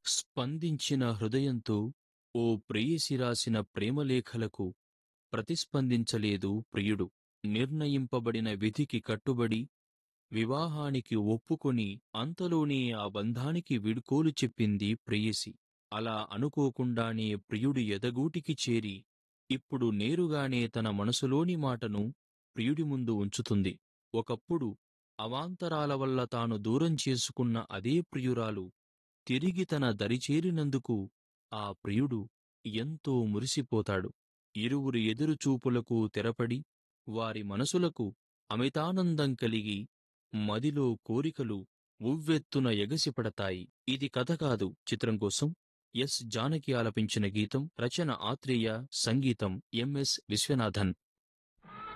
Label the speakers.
Speaker 1: స్పందించిన హృదయంతో ఓ ప్రేయసి రాసిన ప్రేమలేఖలకు ప్రతిస్పందించలేదు ప్రియుడు. నిర్ణయింపబడిన విధికి కట్టుబడి వివాహానికి ఒప్పుకొని అంతలోనే ఆ బంధానికి వీడ్కోలు చెప్పింది ప్రేయసి. అలా అనుకోకుండానే ప్రియుడి ఎదగూటికి చేరి ఇప్పుడు నేరుగానే తన మనసులోని మాటను ప్రియుడి ముందు ఉంచుతుంది. ఒకప్పుడు అవాంతరాల వల్ల తాను దూరం చేసుకున్న అదే ప్రియురాలు తిరిగి తన దరిచేరినందుకు ఆ ప్రియుడు ఎంతో మురిసిపోతాడు. ఇరువురి ఎదురుచూపులకు తెరపడి వారి మనసులకు అమితానందం కలిగి మదిలో కోరికలు ఉవ్వెత్తున ఎగసిపడతాయి. ఇది కథ కాదు చిత్రం కోసం ఎస్. జానకి ఆలపించిన గీతం. రచన ఆత్రేయ, సంగీతం MS విశ్వనాథన్.